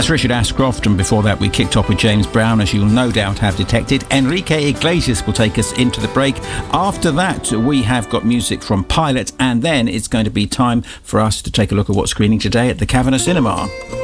That's Richard Ashcroft, and before that we kicked off with James Brown, as you'll no doubt have detected. Enrique Iglesias will take us into the break. After that we have got music from Pilot, and then it's going to be time for us to take a look at what's screening today at the Kavanagh Cinema.